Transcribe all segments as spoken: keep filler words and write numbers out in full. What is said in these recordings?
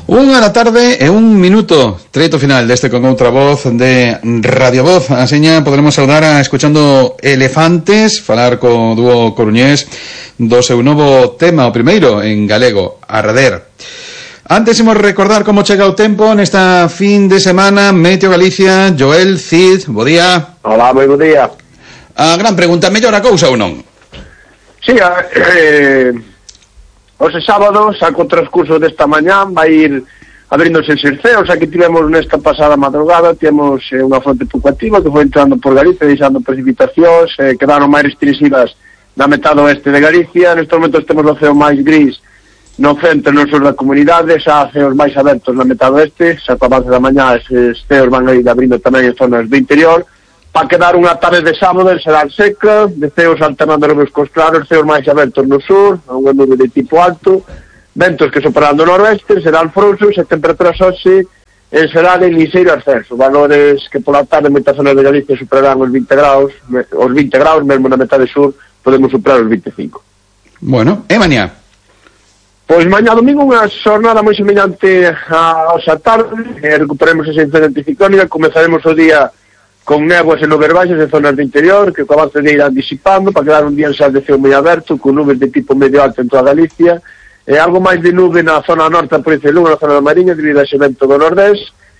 Unha da tarde e un minuto, treito final deste con outra voz de Radio Voz. Aseña poderemos saudar a escuchando Elefantes, falar co dúo coruñés do seu novo tema, o primeiro en galego, Arder. Antes imos recordar como chega o tempo nesta fin de semana. Meteo Galicia, Joel Cid, bo día. Hola, moi bo día. A gran pregunta, mellor a cousa ou non? Sí, eh, ose sábado, saco o transcurso desta mañán, vai ir abríndose xerceos. Aquí tivemos nesta pasada madrugada, temos eh, unha fronte pouco activa que foi entrando por Galicia, deixando precipitacións, eh, quedaron máis restringidas na metade oeste de Galicia. Nestes momentos temos o ceo máis gris no centro e no sur da comunidade, xa ceos máis abertos na metade oeste, xa co avance da mañá esses ceos van a ir abrindo tamén en zonas do interior. Para quedar unha tarde de sábado será seca, de ceos alternando nubes cos claros, ceos máis abertos no sur, unha nube de tipo alto, ventos que soprarán do noroeste, serán frouxos e temperaturas hoxe en serán en liseiro ascenso, valores que pola tarde en moitas zonas de Galicia superarán os vinte graus, os vinte graus, mesmo na metade sur podemos superar os vinte e cinco. Bueno, e mañá? Pois mañá domingo unha xornada moi semellante a hoxa tarde, eh, recuperemos esa incidencia anticiclónica, comezaremos o día con néboas e nubes baixas en zonas do interior, que co avance de irán disipando, para quedar un día en xa de ceo moi aberto, con nubes de tipo medio alto en toda Galicia, e algo máis de nube na zona norte da provincia de Lugo, na zona da Mariña, debido a ese vento do nordés.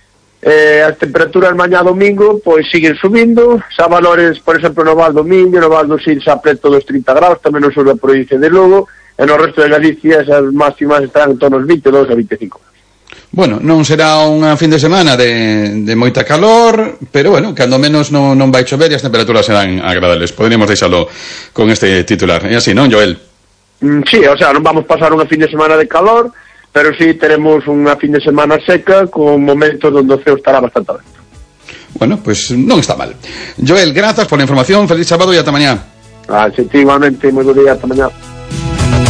Eh, as temperaturas mañá domingo pois siguen subindo, xa valores, por exemplo, no Val do Miño, no Val do Sil xa preto dos trinta graus, tamén no sur da provincia de Lugo, e no resto de Galicia esas máximas estarán en torno aos vinte e dous a vinte e cinco. Bueno, non será unha fin de semana de, de moita calor, pero bueno, cando menos non, non vai chover e as temperaturas serán agradables. Poderíamos deixalo con este titular. É así, non, Joel? Mm, sí, o sea, non vamos pasar unha fin de semana de calor, pero sí teremos unha fin de semana seca con momentos onde o ceo estará bastante aberto. Bueno, pues non está mal. Joel, grazas por a información, feliz sábado e ata mañá. Ah, sí, igualmente, moi bo día, ata mañá.